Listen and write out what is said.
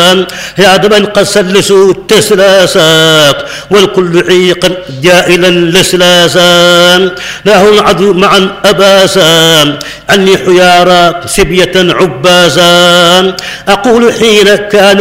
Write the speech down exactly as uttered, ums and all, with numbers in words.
يا من قد سلسوا التسلاسا والكل عيقا جائلا لسلاسا له العدو معا أباسا عني حيارى سبية عباسا أقول حين كان